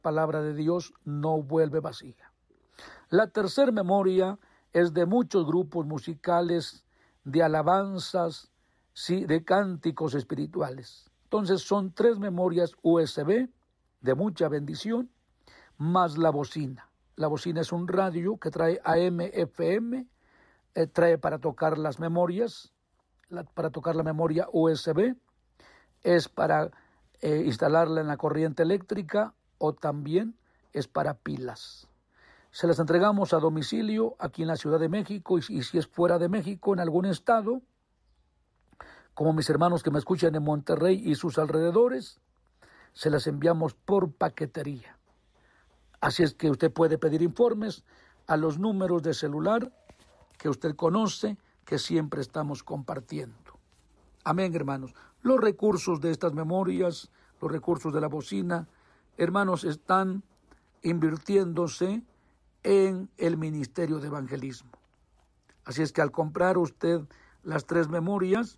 palabra de Dios no vuelve vacía. La tercera memoria es de muchos grupos musicales, de alabanzas, sí, de cánticos espirituales. Entonces son 3 memorias USB de mucha bendición, más la bocina. La bocina es un radio que trae AM, FM, trae para tocar las memorias, para tocar la memoria USB, es para instalarla en la corriente eléctrica o también es para pilas. Se las entregamos a domicilio aquí en la Ciudad de México y si es fuera de México, en algún estado, como mis hermanos que me escuchan en Monterrey y sus alrededores, se las enviamos por paquetería. Así es que usted puede pedir informes a los números de celular que usted conoce, que siempre estamos compartiendo. Amén, hermanos. Los recursos de estas memorias, los recursos de la bocina, hermanos, están invirtiéndose en el ministerio de evangelismo. Así es que al comprar usted las 3 memorias,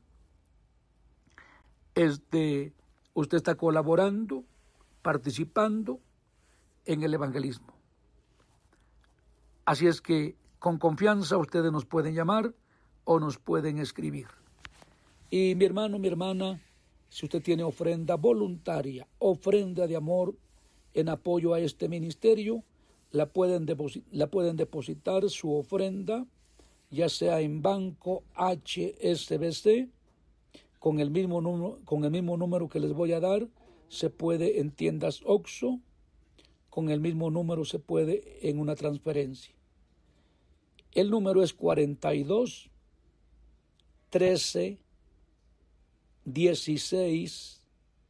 usted está colaborando, participando en el evangelismo. Así es que con confianza ustedes nos pueden llamar o nos pueden escribir. Y mi hermano, mi hermana, si usted tiene ofrenda voluntaria, ofrenda de amor en apoyo a este ministerio, la pueden depositar su ofrenda, ya sea en Banco HSBC, con el mismo número que les voy a dar, se puede en tiendas OXXO, con el mismo número se puede en una transferencia. El número es 42 13 16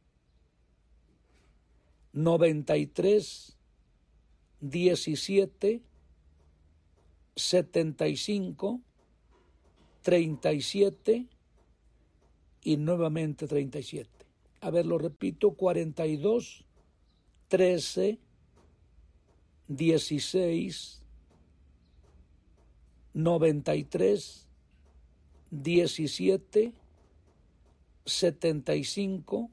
93 17 75 37 y nuevamente 37. A ver, lo repito, 42 13 16 93 17 75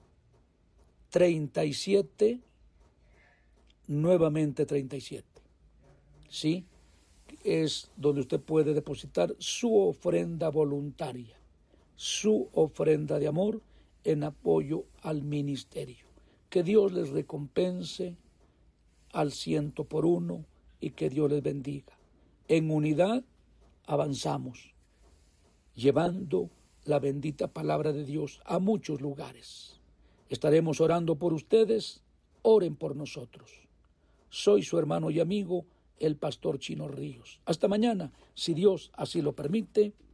37 nuevamente 37. ¿Sí? Es donde usted puede depositar su ofrenda voluntaria, su ofrenda de amor en apoyo al ministerio. Que Dios les recompense al 100 por 1 y que Dios les bendiga. En unidad avanzamos, llevando la bendita palabra de Dios a muchos lugares. Estaremos orando por ustedes, oren por nosotros. Soy su hermano y amigo, el pastor Chino Ríos. Hasta mañana, si Dios así lo permite.